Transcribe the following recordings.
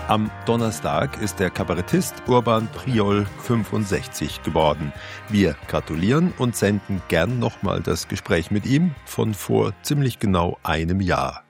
Am Donnerstag ist der Kabarettist Urban Priol 65 geworden. Wir gratulieren und senden gern nochmal das Gespräch mit ihm von vor ziemlich genau einem Jahr.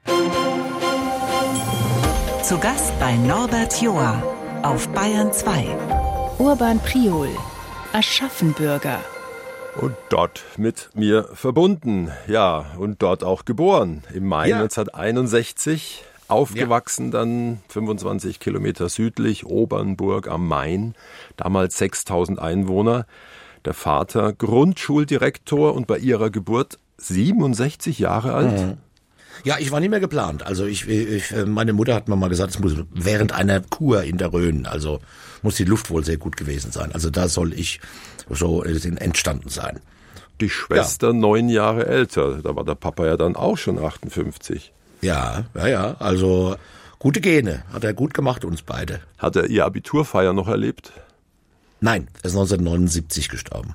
Zu Gast bei Norbert Joa auf Bayern 2. Urban Priol, Aschaffenbürger. Und dort mit mir verbunden, ja, und dort auch geboren, im Mai 1961. Aufgewachsen dann 25 Kilometer südlich, Obernburg am Main, damals 6.000 Einwohner. Der Vater Grundschuldirektor und bei ihrer Geburt 67 Jahre alt. Ja, ich war nicht mehr geplant. Also meine Mutter hat mir mal gesagt, es muss während einer Kur in der Rhön, also muss die Luft wohl sehr gut gewesen sein. Also da soll ich so entstanden sein. Die Schwester 9 Jahre älter, da war der Papa ja dann auch schon 58. Ja, also gute Gene, hat er gut gemacht, uns beide. Hat er ihr Abiturfeier noch erlebt? Nein, er ist 1979 gestorben.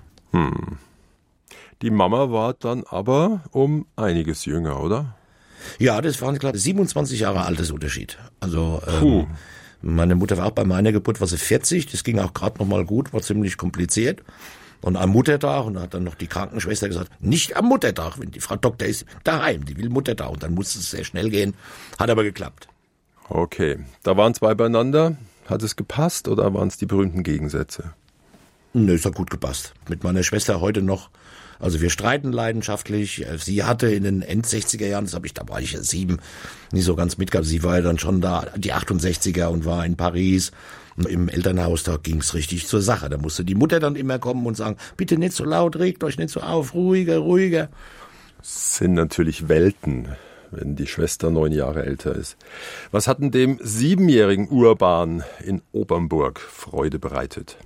Die Mama war dann aber um einiges jünger, oder? Ja, das waren klar 27 Jahre Altersunterschied. Also meine Mutter war auch bei meiner Geburt, war sie 40, das ging auch gerade noch mal gut, war ziemlich kompliziert. Und am Muttertag, und da hat dann noch die Krankenschwester gesagt, nicht am Muttertag, wenn die Frau Doktor ist daheim, die will Muttertag. Und dann musste es sehr schnell gehen, hat aber geklappt. Okay, da waren zwei beieinander. Hat es gepasst oder waren es die berühmten Gegensätze? Nö, es hat gut gepasst. Mit meiner Schwester heute noch, also wir streiten leidenschaftlich. Sie hatte in den End-60er Jahren, da war ich ja 7, nicht so ganz mitgehabt. Sie war ja dann schon da, die 68er, und war in Paris. Im Elternhaus, da ging's richtig zur Sache. Da musste die Mutter dann immer kommen und sagen, bitte nicht so laut, regt euch nicht so auf, ruhiger. Das sind natürlich Welten, wenn die Schwester 9 Jahre älter ist. Was hat denn dem 7-jährigen Urban in Obernburg Freude bereitet?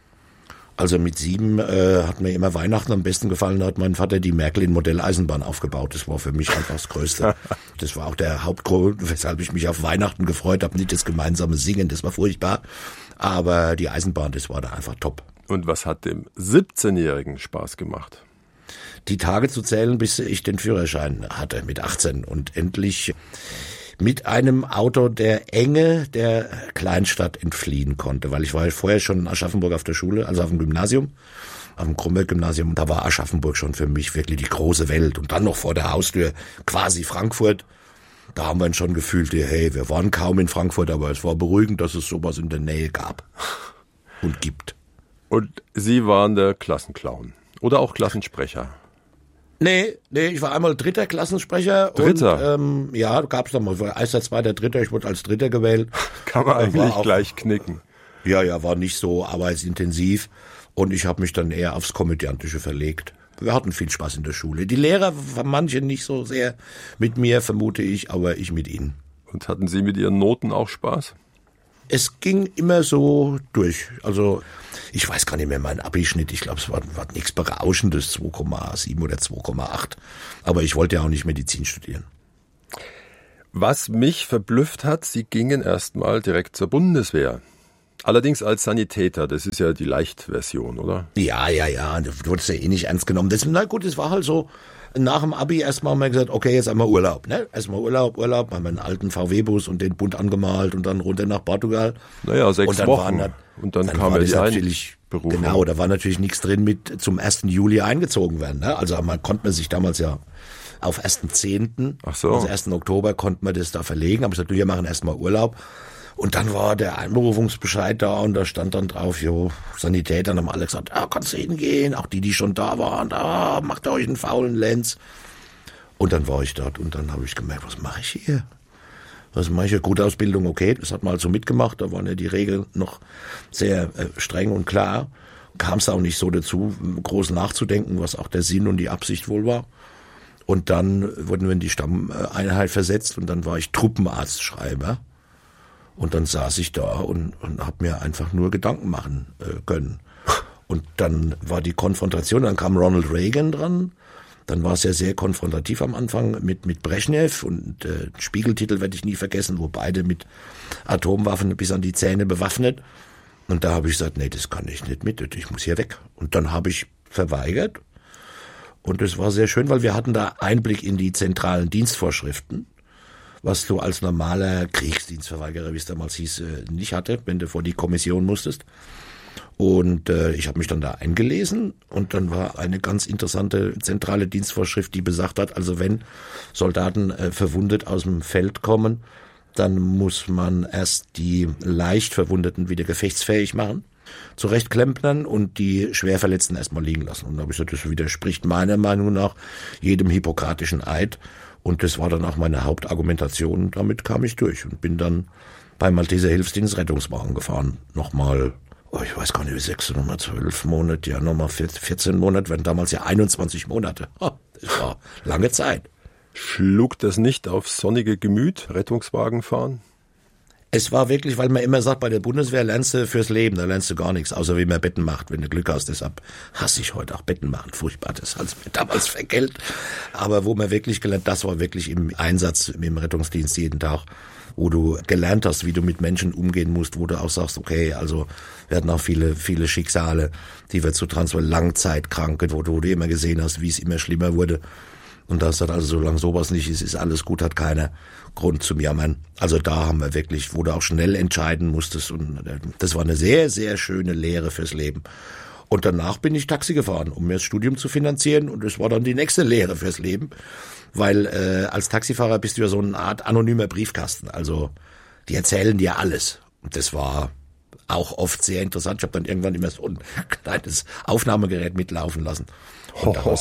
Also mit 7 hat mir immer Weihnachten am besten gefallen, da hat mein Vater die Märklin-Modelleisenbahn aufgebaut. Das war für mich einfach das Größte. Das war auch der Hauptgrund, weshalb ich mich auf Weihnachten gefreut habe. Nicht das gemeinsame Singen, das war furchtbar. Aber die Eisenbahn, das war da einfach top. Und was hat dem 17-Jährigen Spaß gemacht? Die Tage zu zählen, bis ich den Führerschein hatte mit 18 und endlich mit einem Auto der Enge der Kleinstadt entfliehen konnte, weil ich war vorher schon in Aschaffenburg auf der Schule, also auf dem Gymnasium, auf dem Kronberg-Gymnasium, und da war Aschaffenburg schon für mich wirklich die große Welt, und dann noch vor der Haustür quasi Frankfurt. Da haben wir uns schon gefühlt, hey, wir waren kaum in Frankfurt, aber es war beruhigend, dass es sowas in der Nähe gab und gibt. Und Sie waren der Klassenclown oder auch Klassensprecher? Nee, ich war einmal dritter Klassensprecher. Dritter? Und, ja, gab's dann mal. Ich war erst als zweiter, dritter, ich wurde als dritter gewählt. Kann man eigentlich gleich knicken. Ja, war nicht so arbeitsintensiv. Und ich habe mich dann eher aufs Komödiantische verlegt. Wir hatten viel Spaß in der Schule. Die Lehrer, manche nicht so sehr mit mir, vermute ich, aber ich mit ihnen. Und hatten Sie mit Ihren Noten auch Spaß? Es ging immer so durch. Also ich weiß gar nicht mehr meinen Abischnitt. Ich glaube, es war nichts Berauschendes, 2,7 oder 2,8. Aber ich wollte ja auch nicht Medizin studieren. Was mich verblüfft hat, Sie gingen erstmal direkt zur Bundeswehr. Allerdings als Sanitäter, das ist ja die Leichtversion, oder? Ja. Du wurdest ja eh nicht ernst genommen. Das war halt so. Nach dem Abi erstmal haben wir gesagt, okay, jetzt einmal Urlaub, ne? Erstmal Urlaub, haben wir einen alten VW-Bus und den bunt angemalt und dann runter nach Portugal. Naja, 6 Wochen. Und dann kam ja die Einberufung. Genau, da war natürlich nichts drin mit zum 1. Juli eingezogen werden, ne? Also konnte man sich damals ja auf 1.10., also 1. Oktober konnte man das da verlegen, aber ich sagte, wir machen erstmal Urlaub. Und dann war der Einberufungsbescheid da und da stand dann drauf, Sanitäter, haben alle gesagt, kannst du hingehen, auch die schon da waren, macht euch einen faulen Lenz. Und dann war ich dort und dann habe ich gemerkt, was mache ich hier? Gute Ausbildung, okay, das hat man also mitgemacht, da waren ja die Regeln noch sehr streng und klar. Kam es auch nicht so dazu, groß nachzudenken, was auch der Sinn und die Absicht wohl war. Und dann wurden wir in die Stammeinheit versetzt und dann war ich Truppenarztschreiber. Und dann saß ich da und habe mir einfach nur Gedanken machen können. Und dann war die Konfrontation, dann kam Ronald Reagan dran. Dann war es ja sehr konfrontativ am Anfang mit Brezhnev und Spiegeltitel werde ich nie vergessen, wo beide mit Atomwaffen bis an die Zähne bewaffnet. Und da habe ich gesagt, nee, das kann ich nicht mit, ich muss hier weg. Und dann habe ich verweigert. Und es war sehr schön, weil wir hatten da Einblick in die zentralen Dienstvorschriften. was du als normaler Kriegsdienstverweigerer, wie es damals hieß, nicht hatte, wenn du vor die Kommission musstest. Und ich habe mich dann da eingelesen und dann war eine ganz interessante zentrale Dienstvorschrift, die besagt hat, also wenn Soldaten verwundet aus dem Feld kommen, dann muss man erst die leicht Verwundeten wieder gefechtsfähig machen, zurechtklempnern und die Schwerverletzten erstmal liegen lassen. Und da habe ich gesagt, das widerspricht meiner Meinung nach jedem hippokratischen Eid. Und das war dann auch meine Hauptargumentation. Damit kam ich durch und bin dann beim Malteser Hilfsdienst Rettungswagen gefahren. Nochmal, ich weiß gar nicht, 6, nochmal 12 Monate, ja nochmal 14 Monate, waren damals ja 21 Monate. Das war lange Zeit. Schlug das nicht aufs sonnige Gemüt, Rettungswagen fahren? Es war wirklich, weil man immer sagt, bei der Bundeswehr lernst du fürs Leben, da lernst du gar nichts, außer wie man Betten macht, wenn du Glück hast. Deshalb hasse ich heute auch Betten machen, furchtbar, das hat's mir damals vergällt. Aber wo man wirklich gelernt, das war wirklich im Einsatz im Rettungsdienst jeden Tag, wo du gelernt hast, wie du mit Menschen umgehen musst, wo du auch sagst, okay, also wir hatten auch viele Schicksale, die wir zu transferieren, Langzeitkranke, wo du immer gesehen hast, wie es immer schlimmer wurde. Und da sagt also, solange sowas nicht ist, ist alles gut, hat keiner Grund zum Jammern. Also da haben wir wirklich, wo du auch schnell entscheiden musstest. Und das war eine sehr, sehr schöne Lehre fürs Leben. Und danach bin ich Taxi gefahren, um mir das Studium zu finanzieren. Und das war dann die nächste Lehre fürs Leben. Weil als Taxifahrer bist du ja so eine Art anonymer Briefkasten. Also die erzählen dir alles. Und das war auch oft sehr interessant. Ich habe dann irgendwann immer so ein kleines Aufnahmegerät mitlaufen lassen. Und daraus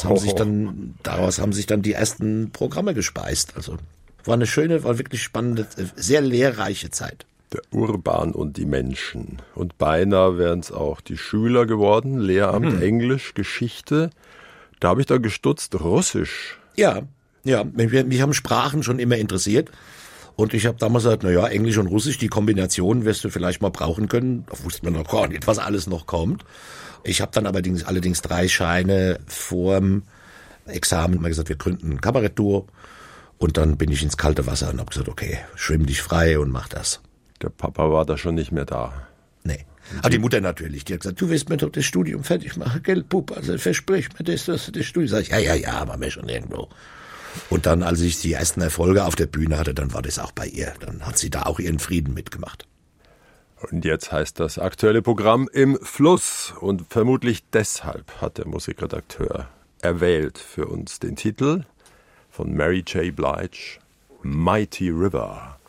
haben sich dann die ersten Programme gespeist. Also war eine schöne, war wirklich spannende, sehr lehrreiche Zeit. Der Urban und die Menschen. Und beinahe wären es auch die Schüler geworden. Lehramt Englisch, Geschichte. Da habe ich da gestutzt, Russisch. Ja, mich haben Sprachen schon immer interessiert. Und ich habe damals gesagt, Englisch und Russisch, die Kombination wirst du vielleicht mal brauchen können. Da wusste man noch gar nicht, was alles noch kommt. Ich habe dann allerdings 3 Scheine vorm Examen mal gesagt, wir gründen ein Kabarettduo. Und dann bin ich ins kalte Wasser und habe gesagt, okay, schwimm dich frei und mach das. Der Papa war da schon nicht mehr da. Nee. Aber die Mutter natürlich, die hat gesagt, du willst mir doch das Studium fertig machen, gell, Bub, also versprich mir das Studium. Sag ich, ja, machen wir schon irgendwo. Und dann, als ich die ersten Erfolge auf der Bühne hatte, dann war das auch bei ihr. Dann hat sie da auch ihren Frieden mitgemacht. Und jetzt heißt das aktuelle Programm Im Fluss. Und vermutlich deshalb hat der Musikredakteur erwählt für uns den Titel von Mary J. Blige, Mighty River.